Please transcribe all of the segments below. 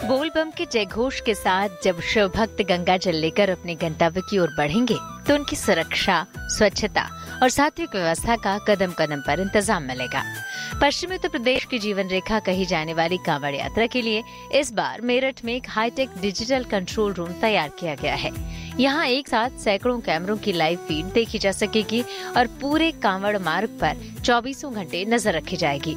बोलबम के जयघोष के साथ जब शिव भक्त गंगा जल लेकर अपने गंतव्य की ओर बढ़ेंगे तो उनकी सुरक्षा, स्वच्छता और सात्विक व्यवस्था का कदम कदम पर इंतजाम मिलेगा। पश्चिमी उत्तर प्रदेश की जीवन रेखा कही जाने वाली कांवड़ यात्रा के लिए इस बार मेरठ में एक हाईटेक डिजिटल कंट्रोल रूम तैयार किया गया है। यहाँ एक साथ सैकड़ों कैमरों की लाइव फीड देखी जा सकेगी और पूरे कांवड़ मार्ग पर 24 घंटे नजर रखी जाएगी।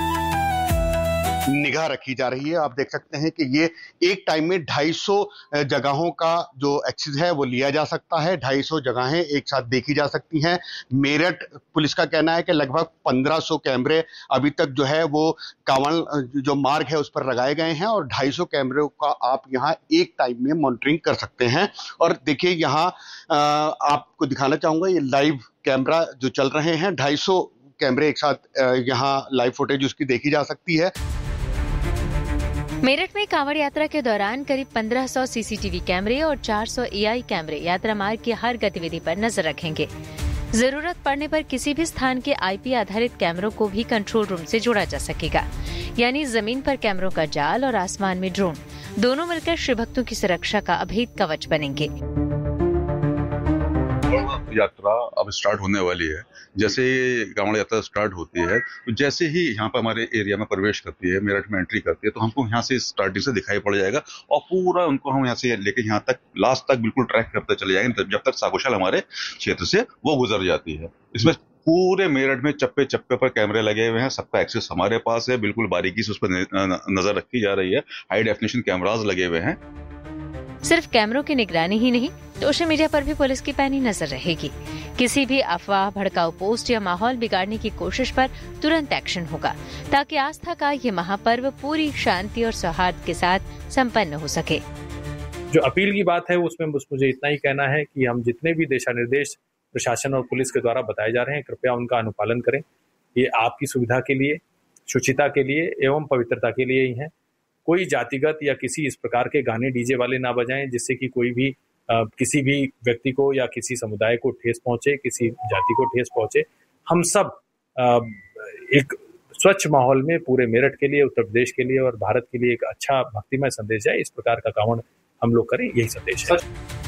निगाह रखी जा रही है। आप देख सकते हैं कि ये एक टाइम में 250 जगहों का जो एक्सेस है वो लिया जा सकता है। 250 जगहें एक साथ देखी जा सकती हैं। मेरठ पुलिस का कहना है कि लगभग 1500 कैमरे अभी तक जो है वो कांवड़ जो मार्ग है उस पर लगाए गए हैं और 250 कैमरों का आप यहाँ एक टाइम में मॉनिटरिंग कर सकते हैं। और देखिए यहाँ आपको दिखाना चाहूंगा ये लाइव कैमरा जो चल रहे हैं, 250 कैमरे एक साथ यहाँ लाइव फुटेज उसकी देखी जा सकती है। मेरठ में कांवड़ यात्रा के दौरान करीब 1500 सीसीटीवी कैमरे और 400 एआई कैमरे यात्रा मार्ग की हर गतिविधि पर नजर रखेंगे। जरूरत पड़ने पर किसी भी स्थान के आईपी आधारित कैमरों को भी कंट्रोल रूम से जोड़ा जा सकेगा। यानी जमीन पर कैमरों का जाल और आसमान में ड्रोन दोनों मिलकर शिव भक्तों की सुरक्षा का अभेद कवच बनेंगे। यात्रा अब स्टार्ट होने वाली है। जैसे कांवड़ यात्रा स्टार्ट होती है तो जैसे ही यहाँ पर हमारे एरिया में प्रवेश करती है, मेरठ में एंट्री करती है, तो हमको यहाँ से स्टार्टिंग से दिखाई पड़ जाएगा और पूरा उनको हम यहाँ से लेके यहाँ तक लास्ट तक बिल्कुल ट्रैक करते चले जाएंगे जब तक साकुशल हमारे क्षेत्र से वो गुजर जाती है। इसमें पूरे मेरठ में चप्पे चप्पे पर कैमरे लगे हुए हैं। सबका एक्सेस हमारे पास है। बिल्कुल बारीकी से उस पर नजर रखी जा रही है। हाई डेफिनेशन कैमराज लगे हुए हैं। सिर्फ कैमरों की निगरानी ही नहीं, सोशल मीडिया पर भी पुलिस की पैनी नजर रहेगी। किसी भी अफवाह, भड़काऊ पोस्ट या माहौल बिगाड़ने की कोशिश पर तुरंत एक्शन होगा ताकि आस्था का ये महापर्व पूरी शांति और सौहार्द के साथ संपन्न हो सके। जो अपील की बात है उसमें मुझे इतना ही कहना है कि हम जितने भी दिशा निर्देश प्रशासन और पुलिस के द्वारा बताए जा रहे हैं, कृपया उनका अनुपालन करें। ये आपकी सुविधा के लिए, शुचिता के लिए एवं पवित्रता के लिए ही है। कोई जातिगत या किसी इस प्रकार के गाने डीजे वाले ना बजाएं जिससे कि कोई भी किसी भी व्यक्ति को या किसी समुदाय को ठेस पहुंचे, किसी जाति को ठेस पहुंचे। हम सब एक स्वच्छ माहौल में पूरे मेरठ के लिए, उत्तर प्रदेश के लिए और भारत के लिए एक अच्छा भक्तिमय संदेश जाए, इस प्रकार का कांवड़ हम लोग करें, यही संदेश है।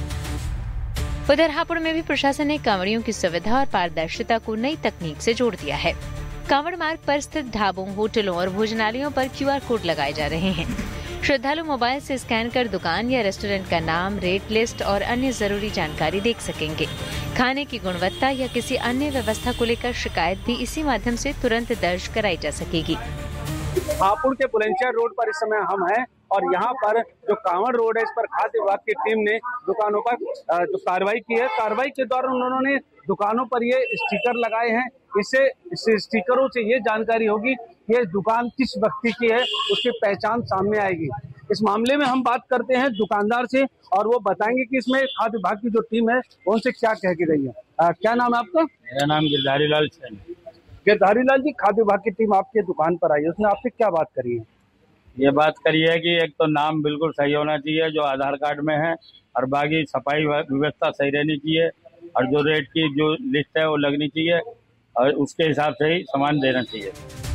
उधर हापुड़ में भी प्रशासन ने कांवड़ियों की सुविधा और पारदर्शिता को नई तकनीक से जोड़ दिया है। कांवड़ मार्ग पर स्थित ढाबों, होटलों और भोजनालयों पर QR कोड लगाए जा रहे हैं। श्रद्धालु मोबाइल से स्कैन कर दुकान या रेस्टोरेंट का नाम, रेट लिस्ट और अन्य जरूरी जानकारी देख सकेंगे। खाने की गुणवत्ता या किसी अन्य व्यवस्था को लेकर शिकायत भी इसी माध्यम से तुरंत दर्ज कराई जा सकेगी। हापुड़ के बुलंदशहर रोड पर इस समय हम हैं और यहाँ पर जो कांवड़ रोड है इस पर खाद्य विभाग की टीम ने दुकानों पर जो कार्रवाई की है। कार्रवाई के दौरान उन्होंने दुकानों पर ये स्टिकर लगाए हैं। इससे स्टिकरों से ये जानकारी होगी कि ये दुकान किस व्यक्ति की है, उसकी पहचान सामने आएगी। इस मामले में हम बात करते हैं दुकानदार से और वो बताएंगे कि इसमें खाद्य विभाग की जो टीम है उनसे क्या कह के गई है। क्या नाम है आपका? मेरा नाम गिरधारी लाल सैन। गिरधारी लाल जी, खाद्य विभाग की टीम आपके दुकान पर आई है, उसने आपसे क्या बात करी है? ये बात करी है कि एक तो नाम बिल्कुल सही होना चाहिए जो आधार कार्ड में है और बाकी सफाई व्यवस्था सही रहनी चाहिए और जो रेट की जो लिस्ट है वो लगनी चाहिए और उसके हिसाब से ही सामान देना चाहिए।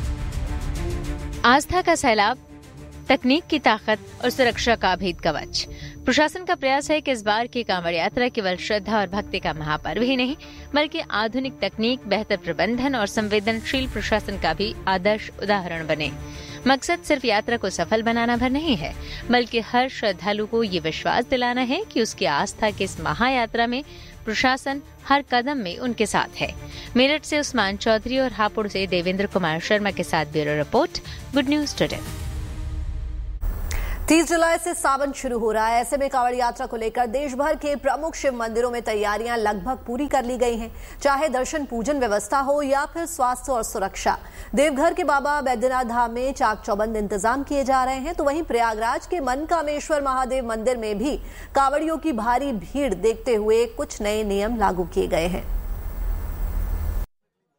आस्था का सैलाब, तकनीक की ताकत और सुरक्षा का अभेद कवच। प्रशासन का प्रयास है कि इस बार की कांवड़ यात्रा केवल श्रद्धा और भक्ति का महापर्व ही नहीं बल्कि आधुनिक तकनीक, बेहतर प्रबंधन और संवेदनशील प्रशासन का भी आदर्श उदाहरण बने। मकसद सिर्फ यात्रा को सफल बनाना भर नहीं है बल्कि हर श्रद्धालु को ये विश्वास दिलाना है कि उसकी आस्था की इस महायात्रा में प्रशासन हर कदम में उनके साथ है। मेरठ से उस्मान चौधरी और हापुड़ से देवेंद्र कुमार शर्मा के साथ bureau report, good news today. 30 जुलाई से सावन शुरू हो रहा है। ऐसे में कांवड़ यात्रा को लेकर देश भर के प्रमुख शिव मंदिरों में तैयारियां लगभग पूरी कर ली गई हैं, चाहे दर्शन पूजन व्यवस्था हो या फिर स्वास्थ्य और सुरक्षा। देवघर के बाबा बैद्यनाथ धाम में चाक चौबंद इंतजाम किए जा रहे हैं, तो वहीं प्रयागराज के मनकामेश्वर महादेव मंदिर में भी कांवड़ियों की भारी भीड़ देखते हुए कुछ नए नियम लागू किए गए हैं।